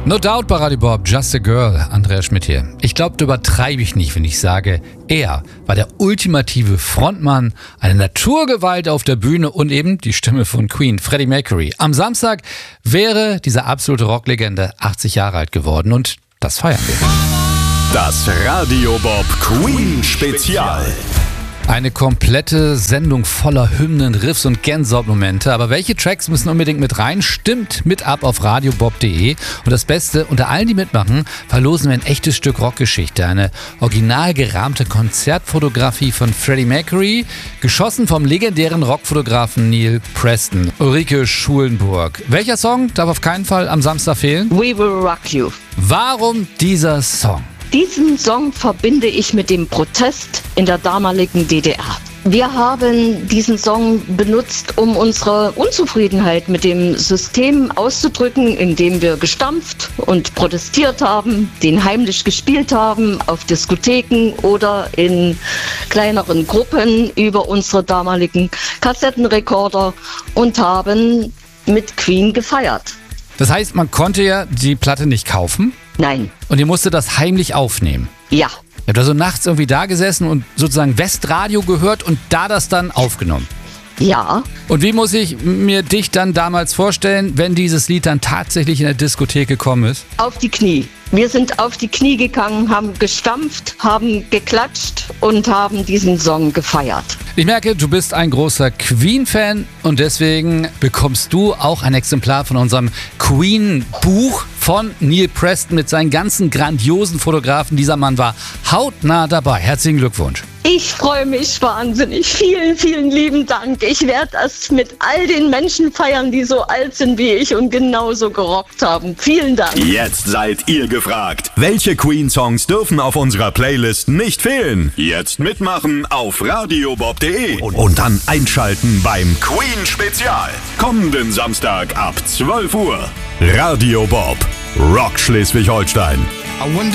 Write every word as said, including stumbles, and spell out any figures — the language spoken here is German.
No doubt bei Radio Bob, Just a Girl, Andrea Schmidt hier. Ich glaube, da übertreibe ich nicht, wenn ich sage, er war der ultimative Frontmann, eine Naturgewalt auf der Bühne und eben die Stimme von Queen, Freddie Mercury. Am Samstag wäre diese absolute Rocklegende achtzig Jahre alt geworden und das feiern wir. Das Radio Bob Queen Spezial. Eine komplette Sendung voller Hymnen, Riffs und Gänsehautmomente. Aber welche Tracks müssen unbedingt mit rein? Stimmt mit ab auf radio bob punkt de. Und das Beste, unter allen, die mitmachen, verlosen wir ein echtes Stück Rockgeschichte. Eine original gerahmte Konzertfotografie von Freddie Mercury, geschossen vom legendären Rockfotografen Neil Preston. Ulrike Schulenburg. Welcher Song darf auf keinen Fall am Samstag fehlen? We Will Rock You. Warum dieser Song? Diesen Song verbinde ich mit dem Protest in der damaligen D D R. Wir haben diesen Song benutzt, um unsere Unzufriedenheit mit dem System auszudrücken, indem wir gestampft und protestiert haben, den heimlich gespielt haben auf Diskotheken oder in kleineren Gruppen über unsere damaligen Kassettenrekorder und haben mit Queen gefeiert. Das heißt, man konnte ja die Platte nicht kaufen? Nein. Und ihr musstet das heimlich aufnehmen? Ja. Ihr habt also nachts irgendwie da gesessen und sozusagen Westradio gehört und da das dann aufgenommen? Ja. Und wie muss ich mir dich dann damals vorstellen, wenn dieses Lied dann tatsächlich in der Diskothek gekommen ist? Auf die Knie. Wir sind auf die Knie gegangen, haben gestampft, haben geklatscht und haben diesen Song gefeiert. Ich merke, du bist ein großer Queen-Fan und deswegen bekommst du auch ein Exemplar von unserem Queen-Buch von Neil Preston mit seinen ganzen grandiosen Fotografen. Dieser Mann war hautnah dabei. Herzlichen Glückwunsch. Ich freue mich wahnsinnig. Vielen, vielen lieben Dank. Ich werde das mit all den Menschen feiern, die so alt sind wie ich und genauso gerockt haben. Vielen Dank. Jetzt seid ihr gefragt. Welche Queen-Songs dürfen auf unserer Playlist nicht fehlen? Jetzt mitmachen auf radio bob punkt de und dann einschalten beim Queen Spezial. Kommenden Samstag ab zwölf Uhr. Radio Bob, Rock Schleswig-Holstein.